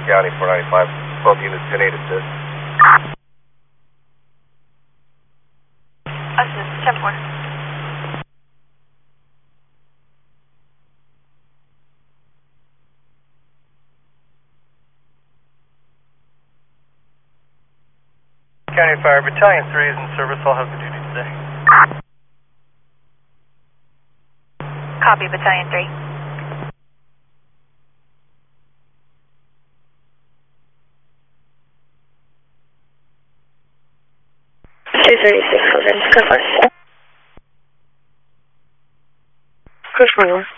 County, 495, both units 10-8 assist. Assist, 10-4. County Fire, Battalion 3 is in service. I'll have the duty today. Copy, Battalion 3. Go for it.